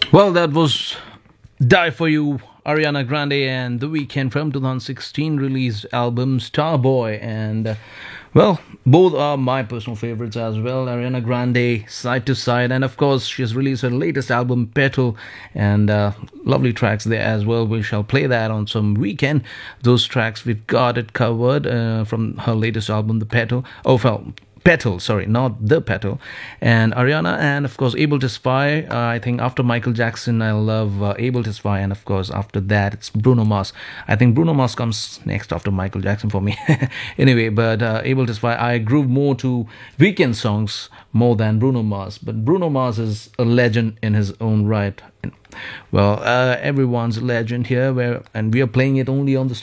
Well, that was Die For You, Ariana Grande, and The Weeknd from 2016 released album Starboy. Well, both are my personal favorites as well. Ariana Grande, Side to Side, and of course, she's released her latest album, Petal, and lovely tracks there as well. We shall play that on some weekend. Those tracks, we've got it covered from her latest album, The Petal. Oh, well, Petal, sorry, not The Petal, and Ariana, and of course Able to Spy. I think after Michael Jackson, I love Able to Spy, and of course after that it's Bruno Mars. I think Bruno Mars comes next after Michael Jackson for me. Anyway, but Able to Spy, I grew more to Weekend songs more than Bruno Mars, but Bruno Mars is a legend in his own right. Well, everyone's a legend here, and we are playing it only on the